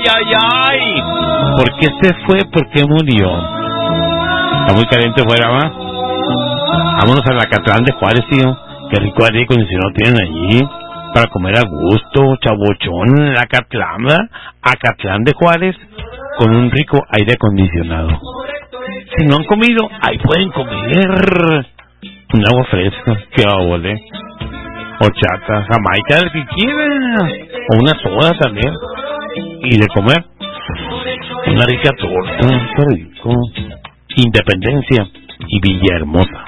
ay, ay. ¿Por qué se fue? ¿Por qué murió? Está muy caliente fuera, ¿va? Vámonos al Acatlán de Juárez, tío. Qué rico aire acondicionado tienen allí para comer a gusto, chabochón, en el Acatlán, ¿verdad? Acatlán de Juárez con un rico aire acondicionado. Si no han comido, ahí pueden comer un agua fresca, que abole, horchata, jamaica, el que quiera, o una soda también. Y de comer una rica torta, qué rico. Independencia y Villahermosa.